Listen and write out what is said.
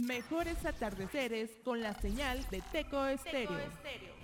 Mejores atardeceres con la señal de Teco Estéreo.